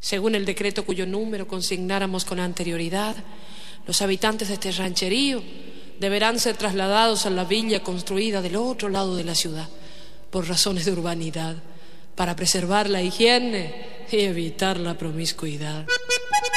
Según el decreto cuyo número consignáramos con anterioridad, los habitantes de este rancherío deberán ser trasladados a la villa construida del otro lado de la ciudad, por razones de urbanidad, para preservar la higiene y evitar la promiscuidad.